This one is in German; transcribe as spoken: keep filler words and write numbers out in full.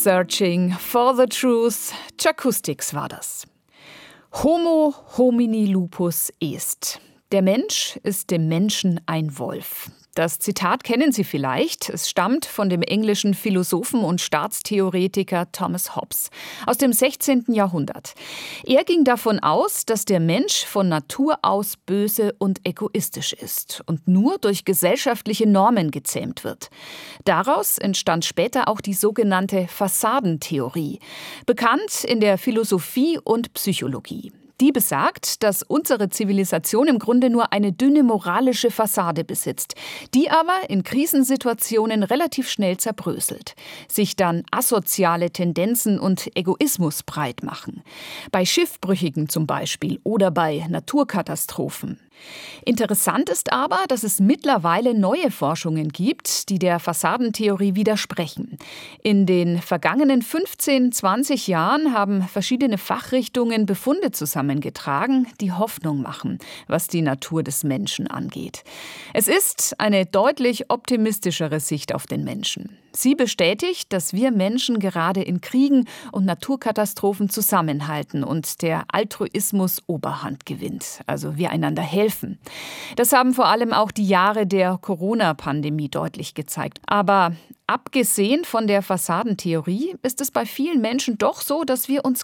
Searching for the Truth. Jacoustics war das. Homo homini lupus est. Der Mensch ist dem Menschen ein Wolf. Das Zitat kennen Sie vielleicht. Es stammt von dem englischen Philosophen und Staatstheoretiker Thomas Hobbes aus dem sechzehnten Jahrhundert. Er ging davon aus, dass der Mensch von Natur aus böse und egoistisch ist und nur durch gesellschaftliche Normen gezähmt wird. Daraus entstand später auch die sogenannte Fassadentheorie, bekannt in der Philosophie und Psychologie. Die besagt, dass unsere Zivilisation im Grunde nur eine dünne moralische Fassade besitzt, die aber in Krisensituationen relativ schnell zerbröselt, sich dann asoziale Tendenzen und Egoismus breit machen. Bei Schiffbrüchigen zum Beispiel oder bei Naturkatastrophen. Interessant ist aber, dass es mittlerweile neue Forschungen gibt, die der Fassadentheorie widersprechen. In den vergangenen fünfzehn, zwanzig Jahren haben verschiedene Fachrichtungen Befunde zusammengetragen, die Hoffnung machen, was die Natur des Menschen angeht. Es ist eine deutlich optimistischere Sicht auf den Menschen. Sie bestätigt, dass wir Menschen gerade in Kriegen und Naturkatastrophen zusammenhalten und der Altruismus Oberhand gewinnt, also wir einander helfen. Das haben vor allem auch die Jahre der Corona-Pandemie deutlich gezeigt. Aber abgesehen von der Fassadentheorie ist es bei vielen Menschen doch so, dass wir uns